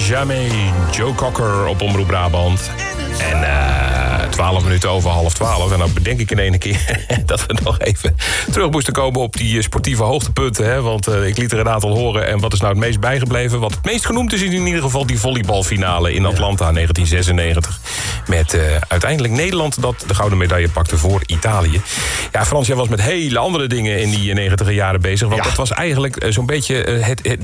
Jamais. Joe Cocker op Omroep Brabant. En 12 minuten over 11:30. En dan bedenk ik in één keer dat we nog even terug moesten komen op die sportieve hoogtepunten. Hè? Want ik liet er een aantal horen. En wat is nou het meest bijgebleven? Wat het meest genoemd is in ieder geval die volleybalfinale in Atlanta 1996. Met uiteindelijk Nederland dat de gouden medaille pakte voor Italië. Ja, Frans, jij was met hele andere dingen in die 90er jaren bezig. Want dat was eigenlijk zo'n beetje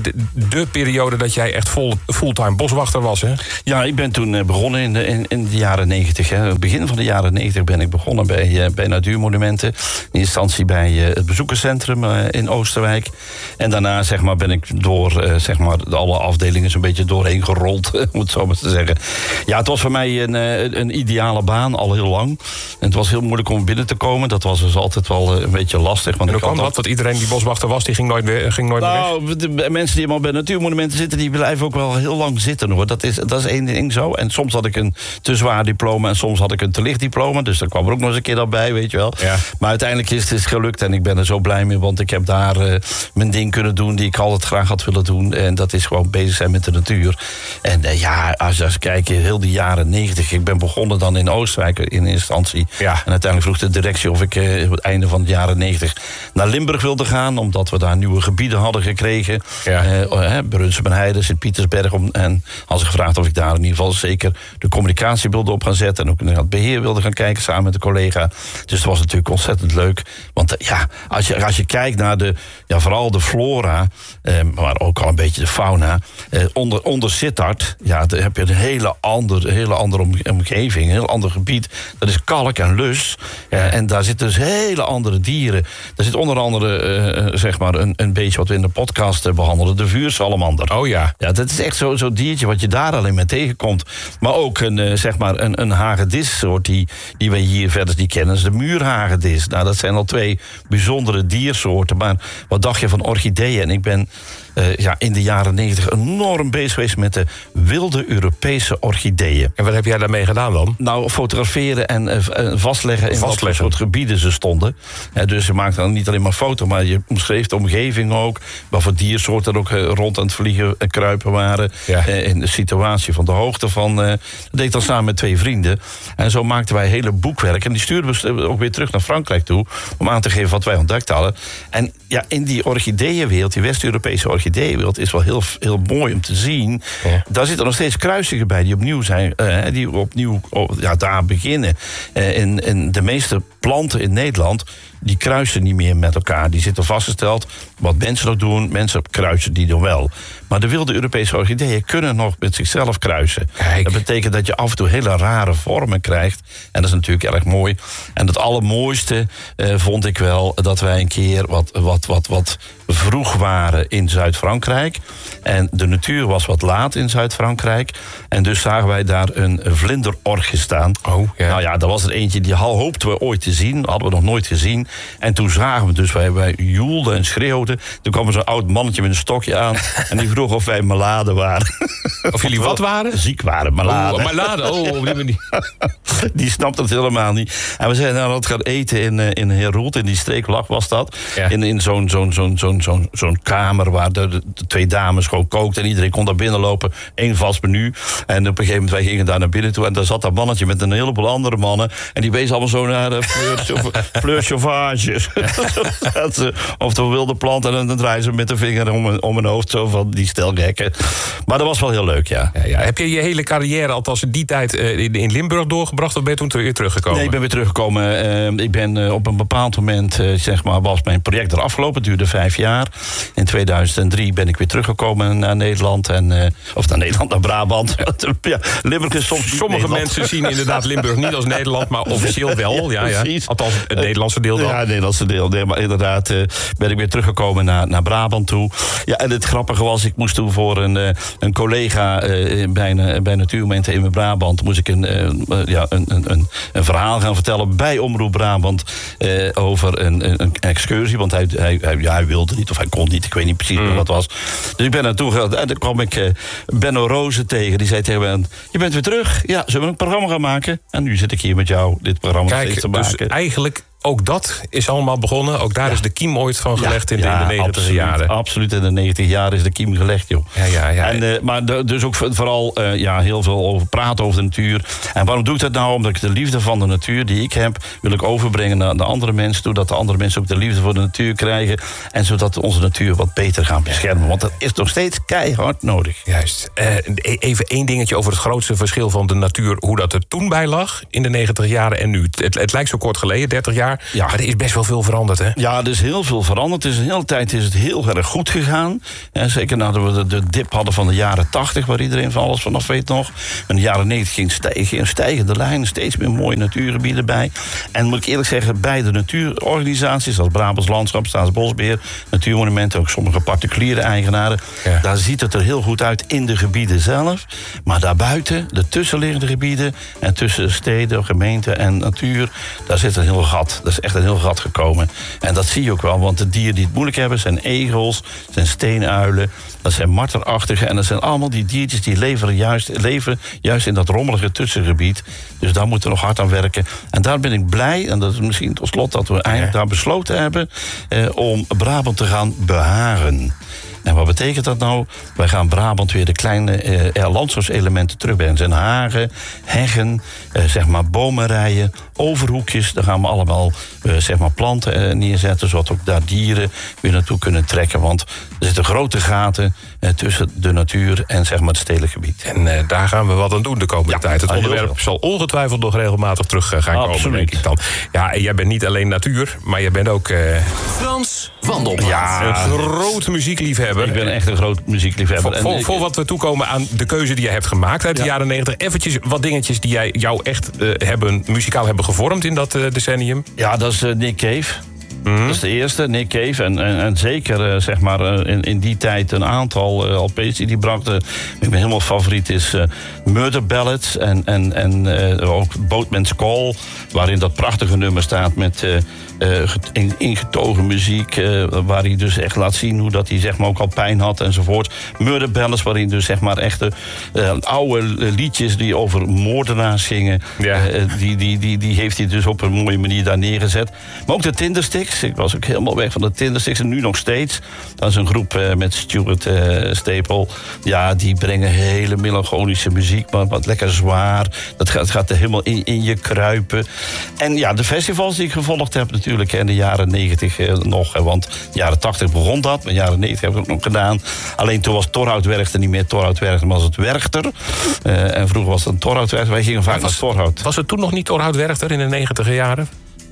de periode dat jij echt fulltime boswachter was, hè? Ja, ik ben toen begonnen in de jaren 90. Hè. Begin van de jaren 90 ben ik begonnen bij Natuurmonumenten. In instantie bij het bezoekerscentrum in Oosterwijk. En daarna ben ik door alle afdelingen zo'n beetje doorheen gerold, om het zo maar te zeggen. Ja, het was voor mij een ideale baan, al heel lang. En het was heel moeilijk om binnen te komen. Dat was dus altijd wel een beetje lastig. Want en hoe kwam dat? Want iedereen die boswachter was, die ging nooit meer weg? De mensen die allemaal bij Natuurmonumenten zitten, die blijven ook wel heel lang zitten, hoor. Dat is één ding zo. En soms had ik een te zwaar diploma en soms had ik een te licht diploma. Dus daar kwam er ook nog eens een keer dat bij, weet je wel. Ja. Maar uiteindelijk is het gelukt en ik ben er zo blij mee, want ik heb daar mijn ding kunnen doen die ik altijd graag had willen doen. En dat is gewoon bezig zijn met de natuur. En als je kijkt, heel die jaren 90, ik ben begonnen dan in Oosterwijk in instantie. Ja. En uiteindelijk vroeg de directie of ik op het einde van de jaren 90 naar Limburg wilde gaan, omdat we daar nieuwe gebieden hadden gekregen. Ja. Brunsum en Heide, Sint-Pietersberg. En als ik gevraagd of ik daar in ieder geval zeker de communicatie wilde op gaan zetten en ook naar het beheer wilde gaan kijken samen met een collega. Dus dat was natuurlijk ontzettend leuk. Want als je kijkt naar vooral de flora, maar ook al een beetje de fauna, onder Sittard, daar heb je een hele andere omgeving, een heel ander gebied. Dat is kalk en lus. En daar zitten dus hele andere dieren. Daar zit onder andere een beestje wat we in de podcast behandelen, de vuursalamander. Oh ja. Ja, dat is echt zo'n diertje wat je daar alleen maar tegenkomt. Maar ook een hagedissoort die wij hier verder niet kennen. Dat is de muurhagedis. Nou, dat zijn al twee bijzondere diersoorten. Maar wat dacht je van orchideeën? En ik ben in de jaren 90 enorm bezig geweest met de wilde Europese orchideeën. En wat heb jij daarmee gedaan dan? Nou, fotograferen en vastleggen in wat soort gebieden ze stonden. Dus je maakte dan niet alleen maar foto, maar je omschreef de omgeving ook. Wat voor diersoorten er ook rond aan het vliegen en kruipen waren. Ja. In de situatie van de hoogte van. Dat deed ik dan samen met 2 vrienden. En zo maakten wij hele boekwerk. En die stuurden we ook weer terug naar Frankrijk toe, om aan te geven wat wij ontdekt hadden. En in die orchideeënwereld, die West-Europese orchideeënwereld, is wel heel, heel mooi om te zien. Ja. Daar zitten nog steeds kruisingen bij die opnieuw zijn, daar beginnen. En de meeste planten in Nederland, die kruisen niet meer met elkaar. Die zitten vastgesteld. Wat mensen nog doen, mensen kruisen die dan wel. Maar de wilde Europese orchideeën kunnen nog met zichzelf kruisen. Kijk. Dat betekent dat je af en toe hele rare vormen krijgt. En dat is natuurlijk erg mooi. En het allermooiste vond ik wel dat wij een keer wat vroeg waren in Zuid-Frankrijk. En de natuur was wat laat in Zuid-Frankrijk. En dus zagen wij daar een vlinderorgie staan. Oh, ja. Nou ja, dat was er eentje die hoopten we ooit te zien. Hadden we nog nooit gezien. En toen zagen we dus, wij joelden en schreeuwden. Toen kwam er zo'n oud mannetje met een stokje aan. En die vroeg of wij maladen waren. Of jullie wat waren? Ziek waren, maladen. Maladen, op die manier. Die snapte het helemaal niet. En we zijn dan gaan eten in Heerholt, in die streek was dat. Ja. In zo'n kamer waar de 2 dames gewoon kookten. En iedereen kon daar binnenlopen. 1 vast menu. En op een gegeven moment, wij gingen daar naar binnen toe. En daar zat dat mannetje met een heleboel andere mannen. En die wees allemaal zo naar de fleur sauvage. Of de wilde plant. En dan draaien ze met de vinger om hun hoofd. Zo van die stelgekken. Maar dat was wel heel leuk, ja. Heb je je hele carrière, althans in die tijd, in Limburg doorgebracht? Of ben je toen weer teruggekomen? Nee, ik ben weer teruggekomen. Ik ben op een bepaald moment, was mijn project er afgelopen. Het duurde 5 jaar. In 2003 ben ik weer teruggekomen naar Nederland. Naar Brabant. Ja, Limburg is soms sommige mensen zien inderdaad Limburg niet als Nederland, maar officieel wel. Ja. Althans, het Nederlandse deel dan. Ja, het Nederlandse deel. Nee, maar inderdaad ben ik weer teruggekomen naar Brabant toe. Ja, en het grappige was, ik moest toen voor een collega bij Natuurmonumenten in Brabant, moest ik een verhaal gaan vertellen bij Omroep Brabant over een excursie. Want hij wilde niet of hij kon niet. Ik weet niet precies wat het was. Dus ik ben naartoe gegaan en toen kwam ik Benno Rozen tegen. Die zei tegen me, je bent weer terug. Ja, zullen we een programma gaan maken? En nu zit ik hier met jou dit programma steeds te maken. Dus eigenlijk ook dat is allemaal begonnen. Ook daar is de kiem ooit van gelegd in de 90 jaren. Absoluut, in de 90 jaar is de kiem gelegd, joh. Ja. Maar dus ook vooral heel veel over praten over de natuur. En waarom doe ik dat nou? Omdat ik de liefde van de natuur die ik heb, wil ik overbrengen naar de andere mensen toe. Dat de andere mensen ook de liefde voor de natuur krijgen. En zodat we onze natuur wat beter gaan beschermen. Want dat is nog steeds keihard nodig. Juist. Even één dingetje over het grootste verschil van de natuur. Hoe dat er toen bij lag in de 90 jaren en nu. Het lijkt zo kort geleden, 30 jaar. Ja. Maar er is best wel veel veranderd, hè? Ja, er is heel veel veranderd. De hele tijd is het heel erg goed gegaan. En zeker nadat we de dip hadden van de jaren 80... waar iedereen van alles vanaf weet nog. In de jaren 90 ging een stijgende lijn. Steeds meer mooie natuurgebieden bij. En moet ik eerlijk zeggen, bij de natuurorganisaties... zoals Brabants Landschap, Staatsbosbeheer, Natuurmonumenten... ook sommige particuliere eigenaren... Ja. Daar ziet het er heel goed uit in de gebieden zelf. Maar daarbuiten, de tussenliggende gebieden... en tussen steden, gemeenten en natuur... daar zit een heel gat. Dat is echt een heel gat gekomen. En dat zie je ook wel, want de dieren die het moeilijk hebben... zijn egels, zijn steenuilen, dat zijn marterachtige... en dat zijn allemaal die diertjes die leven juist in dat rommelige tussengebied. Dus daar moeten we nog hard aan werken. En daar ben ik blij, en dat is misschien tot slot... dat we eindelijk daar besloten hebben... om Brabant te gaan behagen. En wat betekent dat nou? Wij gaan Brabant weer de kleine landschapselementen terugbrengen. Zijn hagen, heggen, bomenrijen, overhoekjes. Daar gaan we allemaal planten neerzetten... zodat ook daar dieren weer naartoe kunnen trekken. Want er zitten grote gaten tussen de natuur en het stedelijk gebied. En daar gaan we wat aan doen de komende tijd. Het onderwerp zal ongetwijfeld nog regelmatig terug gaan komen, denk ik dan. Ja, en jij bent niet alleen natuur, maar jij bent ook... Frans Wandelplaat. Ja, een grote muziekliefhebber. Ik ben echt een groot muziekliefhebber. Voor wat we toekomen aan de keuze die je hebt gemaakt uit de jaren 90... eventjes wat dingetjes die jou echt muzikaal hebben gevormd in dat decennium. Ja, dat is Nick Cave. Dat is de eerste, Nick Cave. En zeker in die tijd een aantal LP's die brachten. Mijn helemaal favoriet is Murder Ballads en ook Boatman's Call... waarin dat prachtige nummer staat met ingetogen muziek... waar hij dus echt laat zien hoe dat hij ook al pijn had enzovoort. Murder Ballads, waarin dus echte oude liedjes die over moordenaars gingen... Ja. Die heeft hij dus op een mooie manier daar neergezet. Maar ook de Tindersticks. Ik was ook helemaal weg van de Tindersticks en nu nog steeds. Dat is een groep met Stuart Staple. Ja, die brengen hele melancholische muziek, maar wat lekker zwaar. Dat gaat er helemaal in je kruipen. En ja, de festivals die ik gevolgd heb natuurlijk in de jaren 90 nog. Want de jaren 80 begon dat, maar de jaren 90 heb ik ook nog gedaan. Alleen toen was Torhout Werchter niet meer Torhout Werchter, maar was het Werchter. En vroeger was het een Torhout Werchter. Wij gingen vaak naar Torhout. Was het toen nog niet Torhout Werchter in de 90e jaren?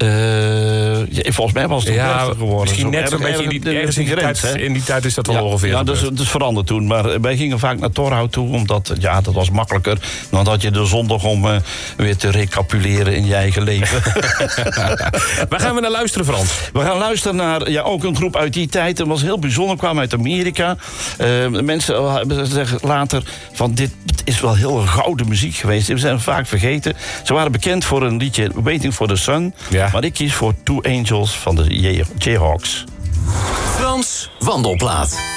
Volgens mij was het Werchter geworden. Misschien net zo'n beetje in die tijd is dat wel ongeveer. Ja, dat is veranderd toen. Maar wij gingen vaak naar Torhout toe, omdat dat was makkelijker. Dan had je de zondag om weer te recapituleren in je eigen leven. Waar gaan we naar luisteren, Frans? We gaan luisteren naar ook een groep uit die tijd. Dat was heel bijzonder, kwam uit Amerika. Mensen zeggen later van dit is wel heel gouden muziek geweest. We zijn vaak vergeten. Ze waren bekend voor een liedje Waiting for the Sun. Ja. Maar ik kies voor Two Angels van de Jayhawks. Frans Wandelplaat.